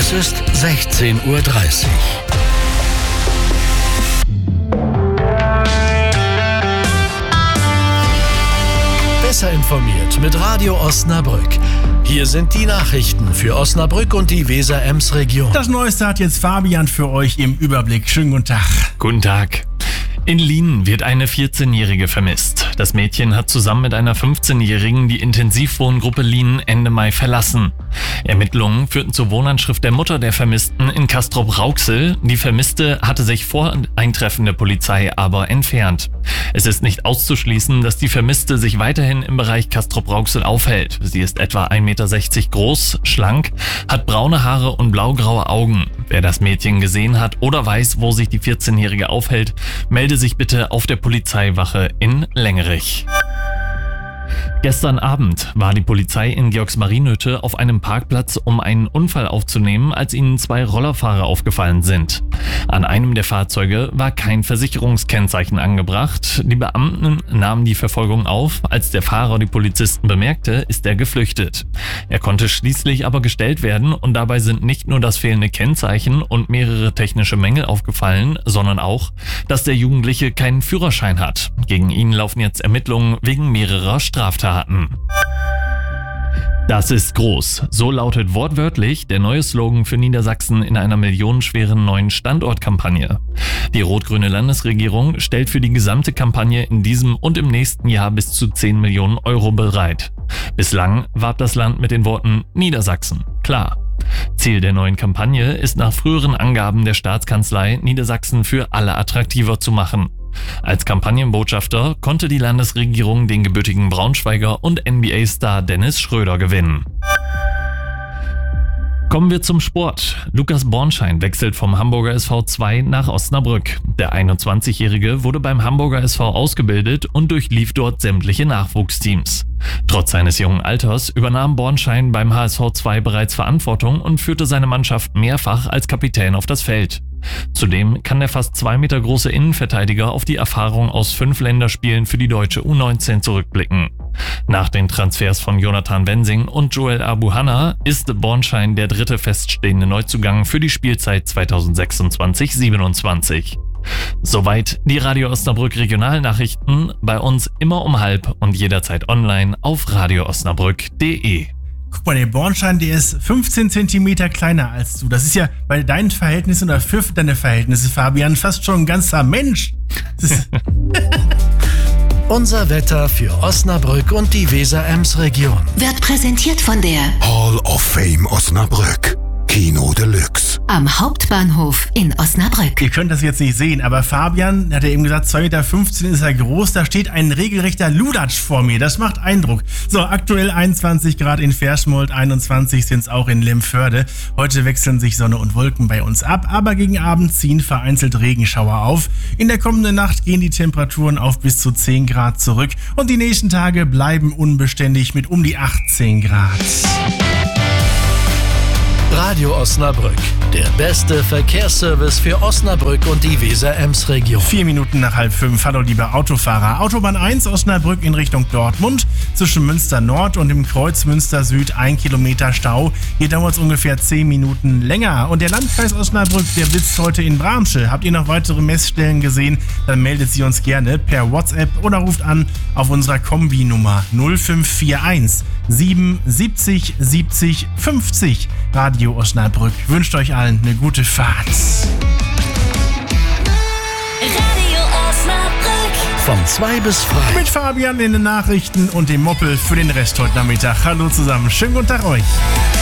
Es ist 16:30 Uhr. Besser informiert mit Radio Osnabrück. Hier sind die Nachrichten für Osnabrück und die Weser-Ems-Region. Das Neueste hat jetzt Fabian für euch im Überblick. Schönen guten Tag. Guten Tag. In Lienen wird eine 14-Jährige vermisst. Das Mädchen hat zusammen mit einer 15-Jährigen die Intensivwohngruppe Lienen Ende Mai verlassen. Ermittlungen führten zur Wohnanschrift der Mutter der Vermissten in Castrop-Rauxel. Die Vermisste hatte sich vor Eintreffen der Polizei aber entfernt. Es ist nicht auszuschließen, dass die Vermisste sich weiterhin im Bereich Castrop-Rauxel aufhält. Sie ist etwa 1,60 Meter groß, schlank, hat braune Haare und blaugraue Augen. Wer das Mädchen gesehen hat oder weiß, wo sich die 14-Jährige aufhält, melde sich bitte auf der Polizeiwache in Lengerich. Gestern Abend war die Polizei in Georgsmarienhütte auf einem Parkplatz, um einen Unfall aufzunehmen, als ihnen 2 Rollerfahrer aufgefallen sind. An einem der Fahrzeuge war kein Versicherungskennzeichen angebracht. Die Beamten nahmen die Verfolgung auf. Als der Fahrer die Polizisten bemerkte, ist er geflüchtet. Er konnte schließlich aber gestellt werden und dabei sind nicht nur das fehlende Kennzeichen und mehrere technische Mängel aufgefallen, sondern auch, dass der Jugendliche keinen Führerschein hat. Gegen ihn laufen jetzt Ermittlungen wegen mehrerer Straftaten. Das ist groß. So lautet wortwörtlich der neue Slogan für Niedersachsen in einer millionenschweren neuen Standortkampagne. Die rot-grüne Landesregierung stellt für die gesamte Kampagne in diesem und im nächsten Jahr bis zu 10 Millionen Euro bereit. Bislang warb das Land mit den Worten Niedersachsen. Klar. Ziel der neuen Kampagne ist nach früheren Angaben der Staatskanzlei, Niedersachsen für alle attraktiver zu machen. Als Kampagnenbotschafter konnte die Landesregierung den gebürtigen Braunschweiger und NBA-Star Dennis Schröder gewinnen. Kommen wir zum Sport. Lukas Bornschein wechselt vom Hamburger SV 2 nach Osnabrück. Der 21-Jährige wurde beim Hamburger SV ausgebildet und durchlief dort sämtliche Nachwuchsteams. Trotz seines jungen Alters übernahm Bornschein beim HSV 2 bereits Verantwortung und führte seine Mannschaft mehrfach als Kapitän auf das Feld. Zudem kann der fast 2 Meter große Innenverteidiger auf die Erfahrung aus 5 Länderspielen für die deutsche U19 zurückblicken. Nach den Transfers von Jonathan Wensing und Joel Abuhanna ist Bornschein der 3. feststehende Neuzugang für die Spielzeit 2026/27. Soweit die Radio Osnabrück Regionalnachrichten, bei uns immer um 12:30 und jederzeit online auf radioosnabrück.de. Guck mal, der Bornschein, der ist 15 Zentimeter kleiner als du. Das ist ja bei deinen Verhältnissen oder für deine Verhältnisse, Fabian, fast schon ein ganzer Mensch. Unser Wetter für Osnabrück und die Weser-Ems-Region Wird präsentiert von der Hall of Fame Osnabrück. Kino Deluxe. am Hauptbahnhof in Osnabrück. Ihr könnt das jetzt nicht sehen, aber Fabian hat ja eben gesagt, 2,15 Meter ist er groß. Da steht ein regelrechter Ludatsch vor mir. Das macht Eindruck. So, aktuell 21 Grad in Verschmold, 21 sind es auch in Lemförde. Heute wechseln sich Sonne und Wolken bei uns ab, aber gegen Abend ziehen vereinzelt Regenschauer auf. In der kommenden Nacht gehen die Temperaturen auf bis zu 10 Grad zurück und die nächsten Tage bleiben unbeständig mit um die 18 Grad. Radio Osnabrück, der beste Verkehrsservice für Osnabrück und die Weser-Ems-Region. 4 Minuten nach 4:30. Hallo, liebe Autofahrer. Autobahn 1 Osnabrück in Richtung Dortmund. Zwischen Münster Nord und dem Kreuz Münster Süd 1 Kilometer Stau. Hier dauert es ungefähr 10 Minuten länger. Und der Landkreis Osnabrück, der blitzt heute in Bramsche. Habt ihr noch weitere Messstellen gesehen? Dann meldet sie uns gerne per WhatsApp oder ruft an auf unserer Kombi-Nummer 0541 77 70 50. Radio Osnabrück wünscht euch allen eine gute Fahrt. Radio Osnabrück. Von 2 bis 3. Mit Fabian in den Nachrichten und dem Moppel für den Rest heute Nachmittag. Hallo zusammen, schönen guten Tag euch.